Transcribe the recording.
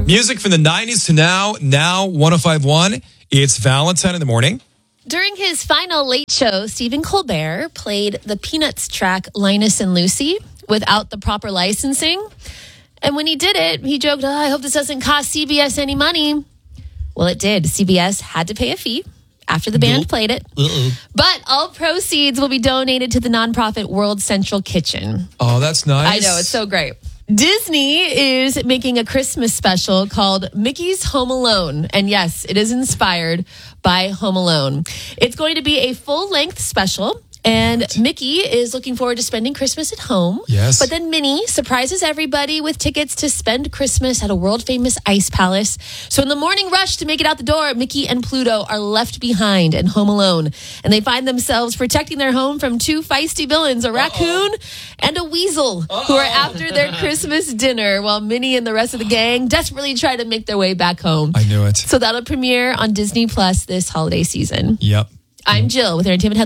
Music from the 90s to now 105.1. It's Valentine in the morning. During his final late show, Stephen Colbert played the Peanuts track Linus and Lucy without the proper licensing. And when he did it, he joked, I hope this doesn't cost CBS any money. Well, it did. CBS had to pay a fee after the band played it. But all proceeds will be donated to the nonprofit World Central Kitchen. Oh, that's nice. I know, it's so great. Disney is making a Christmas special called Mickey's Home Alone. And yes, it is inspired by Home Alone. It's going to be a full-length special. And Mickey is looking forward to spending Christmas at home. Yes. But then Minnie surprises everybody with tickets to spend Christmas at a world-famous ice palace. So in the morning rush to make it out the door, Mickey and Pluto are left behind and home alone. And they find themselves protecting their home from two feisty villains, a raccoon and a weasel, who are after their Christmas dinner, while Minnie and the rest of the gang desperately try to make their way back home. I knew it. So that'll premiere on Disney Plus this holiday season. Yep. I'm Jill with Entertainment Headlines.